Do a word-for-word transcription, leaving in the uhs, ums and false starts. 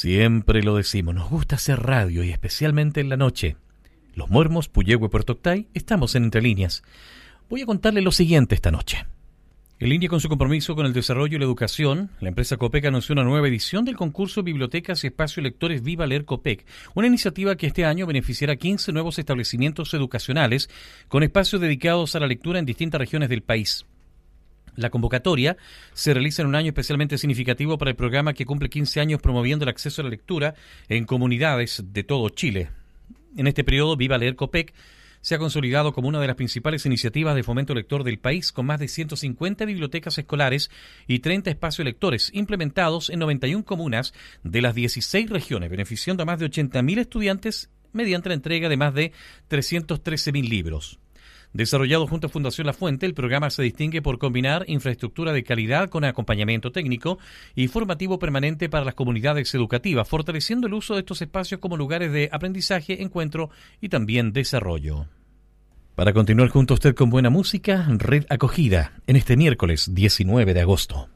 Siempre lo decimos, nos gusta hacer radio y especialmente en la noche. Los Muermos, Puyehue, Puerto Octay, estamos en Entre Líneas. Voy a contarle lo siguiente esta noche. En línea con su compromiso con el desarrollo y la educación, la empresa Copec anunció una nueva edición del concurso Bibliotecas y Espacio Lectores Viva Leer Copec, una iniciativa que este año beneficiará a quince nuevos establecimientos educacionales con espacios dedicados a la lectura en distintas regiones del país. La convocatoria se realiza en un año especialmente significativo para el programa que cumple quince años promoviendo el acceso a la lectura en comunidades de todo Chile. En este periodo, Viva Leer Copec se ha consolidado como una de las principales iniciativas de fomento lector del país, con más de ciento cincuenta bibliotecas escolares y treinta espacios lectores implementados en noventa y una comunas de las dieciséis regiones, beneficiando a más de ochenta mil estudiantes mediante la entrega de más de trescientos trece mil libros. Desarrollado junto a Fundación La Fuente, el programa se distingue por combinar infraestructura de calidad con acompañamiento técnico y formativo permanente para las comunidades educativas, fortaleciendo el uso de estos espacios como lugares de aprendizaje, encuentro y también desarrollo. Para continuar junto a usted con buena música, Red Acogida, en este miércoles diecinueve de agosto.